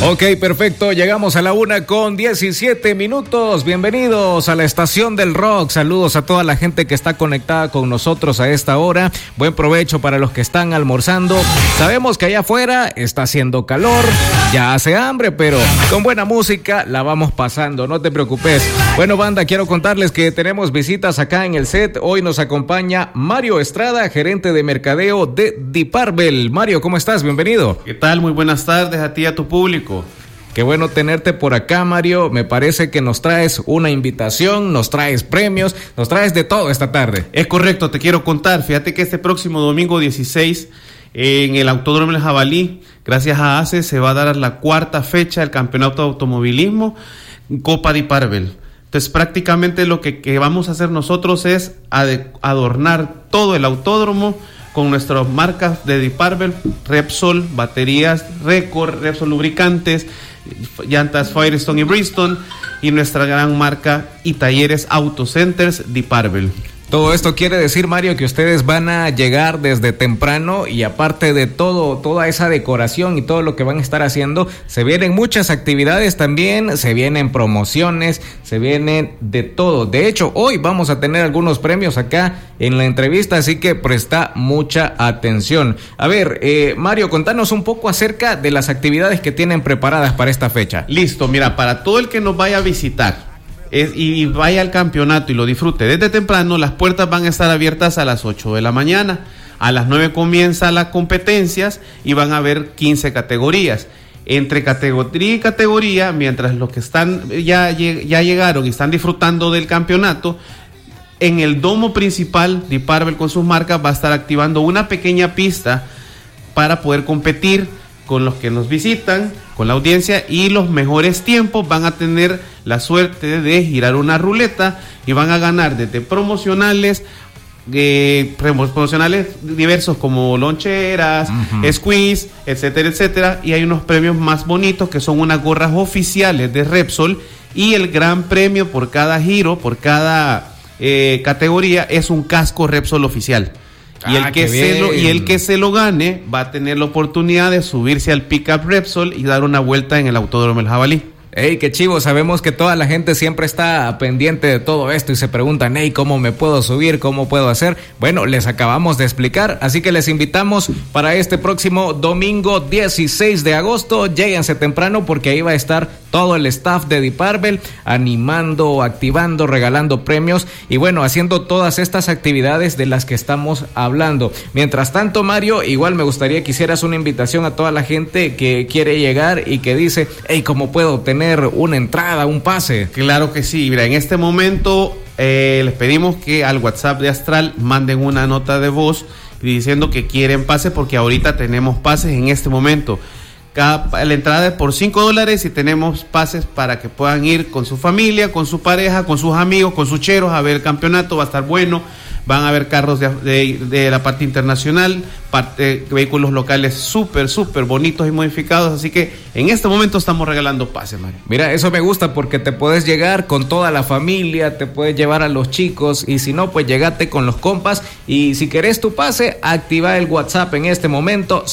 Ok, perfecto. Llegamos a la 1:17. Bienvenidos a la Estación del Rock. Saludos a toda la gente que está conectada con nosotros a esta hora. Buen provecho para los que están almorzando. Sabemos que allá afuera está haciendo calor, ya hace hambre, pero con buena música la vamos pasando, no te preocupes. Bueno, banda, quiero contarles que tenemos visitas acá en el set. Hoy nos acompaña Mario Estrada, gerente de mercadeo de Diparvel. Mario, ¿cómo estás? Bienvenido. ¿Qué tal? Muy buenas tardes a ti y a tu público. Qué bueno tenerte por acá, Mario. Me parece que nos traes una invitación, nos traes premios, nos traes de todo esta tarde. Es correcto, te quiero contar. Fíjate que este próximo domingo 16 en el Autódromo del Jabalí, gracias a ACE, se va a dar la cuarta fecha del Campeonato de Automovilismo Copa Diparvel. Entonces, prácticamente lo que vamos a hacer nosotros es adornar todo el autódromo con nuestras marcas de Diparvel, Repsol, baterías Record, Repsol lubricantes, llantas Firestone y Bridgestone, y nuestra gran marca y talleres Autocenters Diparvel. Todo esto quiere decir, Mario, que ustedes van a llegar desde temprano y aparte de toda esa decoración y todo lo que van a estar haciendo, se vienen muchas actividades también, se vienen promociones, se vienen de todo. De hecho, hoy vamos a tener algunos premios acá en la entrevista, así que presta mucha atención. A ver, Mario, contanos un poco acerca de las actividades que tienen preparadas para esta fecha. Listo, mira, para todo el que nos vaya a visitar y vaya al campeonato y lo disfrute desde temprano, las puertas van a estar abiertas a las 8 de la mañana. A las 9 comienzan las competencias y van a haber 15 categorías. Entre categoría y categoría, mientras los que están ya llegaron y están disfrutando del campeonato, en el domo principal, Diparvel con sus marcas va a estar activando una pequeña pista para poder competir con los que nos visitan, con la audiencia, y los mejores tiempos van a tener la suerte de girar una ruleta y van a ganar desde promocionales diversos como loncheras, squeeze, etcétera, etcétera, y hay unos premios más bonitos que son unas gorras oficiales de Repsol, y el gran premio por cada giro, por cada categoría, es un casco Repsol oficial. Y el que se lo gane va a tener la oportunidad de subirse al pickup Repsol y dar una vuelta en el Autódromo del Jabalí. Ey, qué chivo, sabemos que toda la gente siempre está pendiente de todo esto y se preguntan, hey, ¿cómo me puedo subir? ¿Cómo puedo hacer? Bueno, les acabamos de explicar, así que les invitamos para este próximo domingo 16 de agosto, lléguense temprano porque ahí va a estar todo el staff de Diparvel animando, activando, regalando premios y bueno, haciendo todas estas actividades de las que estamos hablando. Mientras tanto, Mario, igual me gustaría que hicieras una invitación a toda la gente que quiere llegar y que dice, hey, ¿cómo puedo obtener una entrada, un pase? Claro que sí, mira, en este momento les pedimos que al WhatsApp de Astral manden una nota de voz diciendo que quieren pase porque ahorita tenemos pases en este momento. La entrada es por $5 y tenemos pases para que puedan ir con su familia, con su pareja, con sus amigos, con sus cheros a ver el campeonato, va a estar bueno. Van a haber carros de la parte internacional, vehículos locales súper bonitos y modificados, así que en este momento estamos regalando pases, Mario. Mira, eso me gusta porque te puedes llegar con toda la familia, te puedes llevar a los chicos y si no, pues llegate con los compas y si querés tu pase, activa el WhatsApp en este momento,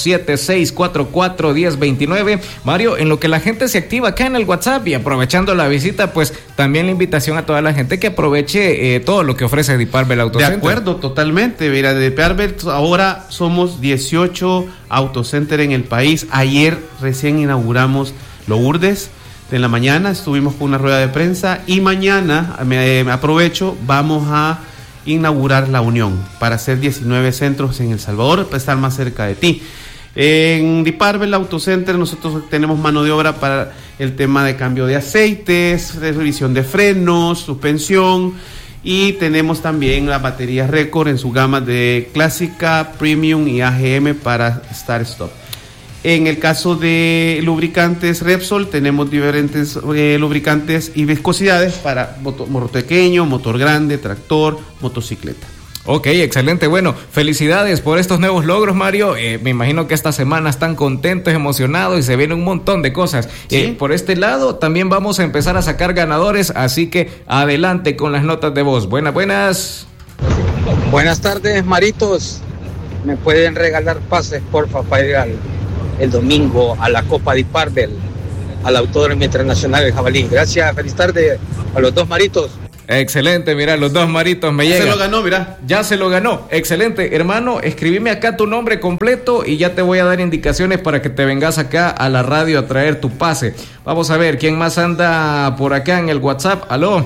7644-1029. Mario, en lo que la gente se activa acá en el WhatsApp y aprovechando la visita, pues también la invitación a toda la gente que aproveche todo lo que ofrece Diparvel Autocenter. De acuerdo, totalmente. Mira, de Diparvel ahora somos 18 Autocenter en el país. Ayer recién inauguramos Lourdes en la mañana, estuvimos con una rueda de prensa y mañana, me aprovecho, vamos a inaugurar La Unión para hacer 19 centros en El Salvador, para estar más cerca de ti. En Diparvel Autocenter nosotros tenemos mano de obra para el tema de cambio de aceites, revisión de frenos, suspensión. Y tenemos también las baterías Record en su gama de clásica, premium y AGM para start stop. En el caso de lubricantes Repsol tenemos diferentes lubricantes y viscosidades para motor pequeño, motor grande, tractor, motocicleta. Ok, excelente. Bueno, felicidades por estos nuevos logros, Mario. Me imagino que esta semana están contentos, emocionados y se viene un montón de cosas. ¿Sí? Por este lado también vamos a empezar a sacar ganadores, así que adelante con las notas de voz. Buenas. Buenas tardes, Maritos. ¿Me pueden regalar pases, porfa, para ir el domingo a la Copa Diparvel? al Autódromo Internacional del Jabalí. Gracias, feliz tarde a los dos Maritos. Excelente, mira, los dos Maritos me llegan. Se lo ganó, mira. Ya se lo ganó, excelente. Hermano, escribime acá tu nombre completo y ya te voy a dar indicaciones para que te vengas acá a la radio a traer tu pase. Vamos a ver, ¿quién más anda por acá en el WhatsApp? Aló.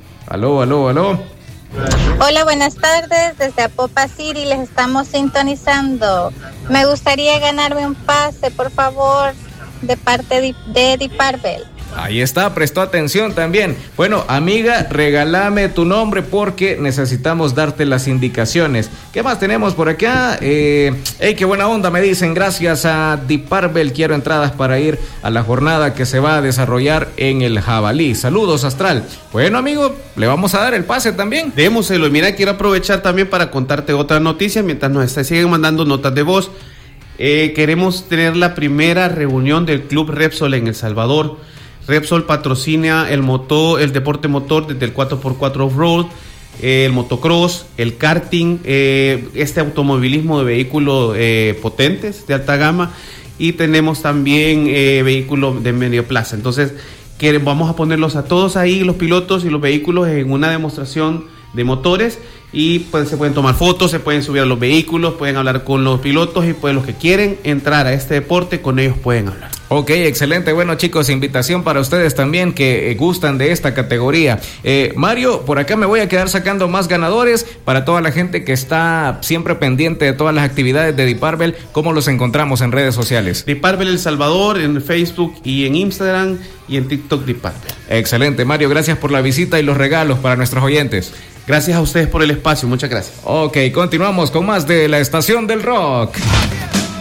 Hola, buenas tardes, desde Apopa City les estamos sintonizando. Me gustaría ganarme un pase, por favor, de parte de Deep Purple. Ahí está, prestó atención también. Bueno, amiga, regálame tu nombre porque necesitamos darte las indicaciones. ¿Qué más tenemos por acá? Qué buena onda, me dicen. Gracias a Deep Purple, quiero entradas para ir a la jornada que se va a desarrollar en el Jabalí. Saludos, Astral. Bueno, amigo, le vamos a dar el pase también. Démoselo. Y mira, quiero aprovechar también para contarte otra noticia mientras nos siguen mandando notas de voz. Queremos tener la primera reunión del Club Repsol en El Salvador. Repsol patrocina el deporte motor desde el 4x4 off-road, el motocross, el karting, este automovilismo de vehículos potentes de alta gama, y tenemos también vehículos de medio plaza. Entonces vamos a ponerlos a todos ahí, los pilotos y los vehículos, en una demostración de motores, y pues se pueden tomar fotos, se pueden subir a los vehículos, pueden hablar con los pilotos, y pues los que quieren entrar a este deporte, con ellos pueden hablar. Ok, excelente. Bueno, chicos, invitación para ustedes también que gustan de esta categoría. Mario, por acá me voy a quedar sacando más ganadores para toda la gente que está siempre pendiente de todas las actividades de Deep Purple. ¿Cómo los encontramos en redes sociales? Deep Purple El Salvador, en Facebook y en Instagram y en TikTok Deep Purple. Excelente, Mario, gracias por la visita y los regalos para nuestros oyentes. Gracias a ustedes por el espacio, muchas gracias. Ok, continuamos con más de La Estación del Rock.